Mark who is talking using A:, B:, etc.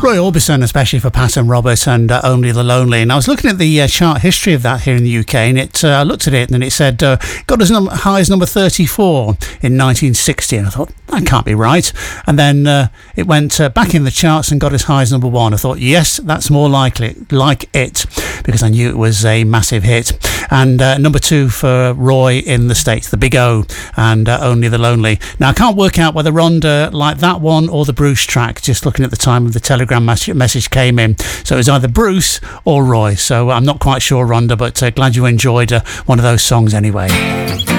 A: Roy Orbison, especially for Pat and Robert and Only the Lonely. And I was looking at the chart history of that here in the UK, and I looked at it and it said got as high as number 34 in 1960, and I thought, that can't be right. And then it went back in the charts and got as high as number 1. I thought, yes, that's more likely, like it, because I knew it was a massive hit. And number 2 for Roy in the States, the Big O, and Only the Lonely. Now, I can't work out whether Rhonda liked that one or the Bruce track, just looking at the time of the Telegram message came in. So it was either Bruce or Roy. So I'm not quite sure, Rhonda, but glad you enjoyed one of those songs anyway.